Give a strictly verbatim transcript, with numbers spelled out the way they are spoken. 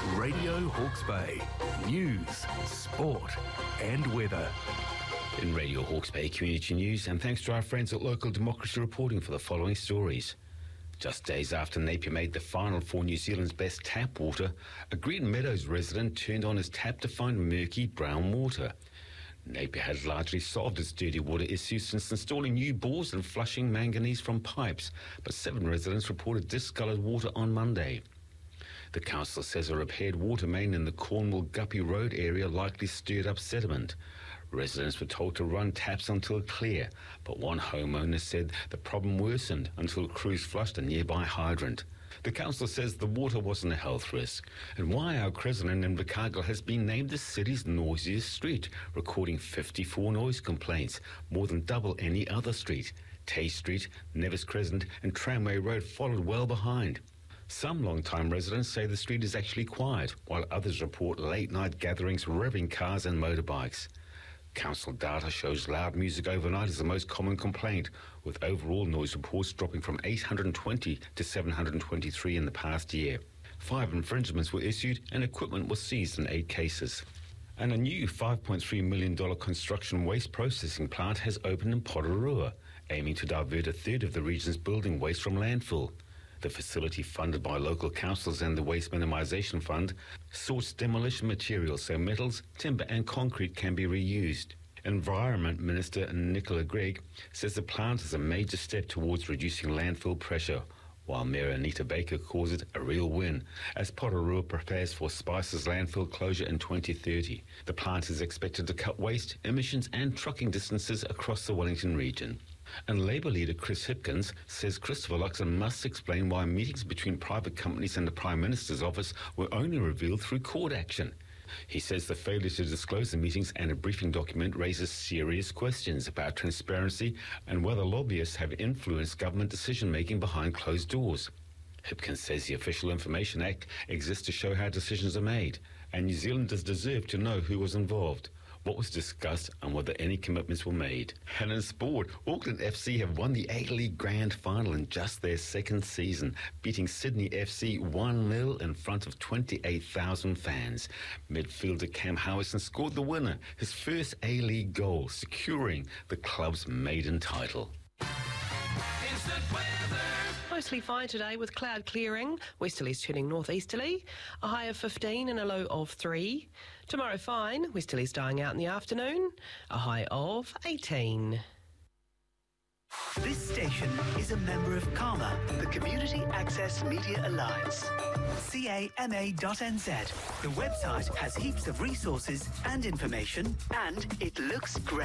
Radio Hawke's Bay. News, sport and weather. In Radio Hawke's Bay Community News, and thanks to our friends at Local Democracy reporting for the following stories. Just days after Napier made the final for New Zealand's best tap water, a Green Meadows resident turned on his tap to find murky brown water. Napier has largely solved its dirty water issue since installing new bores and flushing manganese from pipes, but seven residents reported discoloured water on Monday. The council says a repaired water main in the Cornwall Guppy Road area likely stirred up sediment. Residents were told to run taps until clear, but one homeowner said the problem worsened until crews flushed a nearby hydrant. The council says the water wasn't a health risk, and Waiau Crescent in Invercargill has been named the city's noisiest street, recording fifty-four noise complaints, more than double any other street. Tay Street, Nevis Crescent and Tramway Road followed well behind. Some long-time residents say the street is actually quiet, while others report late-night gatherings, revving cars and motorbikes. Council data shows loud music overnight is the most common complaint, with overall noise reports dropping from eight hundred twenty to seven hundred twenty-three in the past year. Five infringements were issued and equipment was seized in eight cases. And a new five point three million dollars construction waste processing plant has opened in Porirua, aiming to divert a third of the region's building waste from landfill. The facility, funded by local councils and the Waste Minimisation Fund, sorts demolition materials so metals, timber and concrete can be reused. Environment Minister Nicola Gregg says the plant is a major step towards reducing landfill pressure, while Mayor Anita Baker calls it a real win, as Porirua prepares for Spice's landfill closure in twenty thirty. The plant is expected to cut waste, emissions and trucking distances across the Wellington region. And Labour leader Chris Hipkins says Christopher Luxon must explain why meetings between private companies and the Prime Minister's office were only revealed through court action. He says the failure to disclose the meetings and a briefing document raises serious questions about transparency and whether lobbyists have influenced government decision-making behind closed doors. Hipkins says the Official Information Act exists to show how decisions are made, and New Zealanders deserve to know who was involved, what was discussed and whether any commitments were made. And in sport, Auckland F C have won the A-League Grand Final in just their second season, beating Sydney F C one nil in front of twenty-eight thousand fans. Midfielder Cam Howison scored the winner, his first A-League goal, securing the club's maiden title. Instant weather. Mostly fine today with cloud clearing, westerlies turning northeasterly, a high of fifteen and a low of three. Tomorrow fine, westerlies dying out in the afternoon, a high of eighteen. This station is a member of CAMA, the Community Access Media Alliance. C A M A dot N Z. The website has heaps of resources and information, and it looks great.